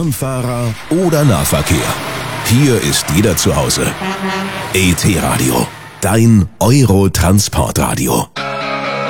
Bahnfahrer oder Nahverkehr. Hier ist jeder zu Hause. ET Radio, dein Euro-Transportradio.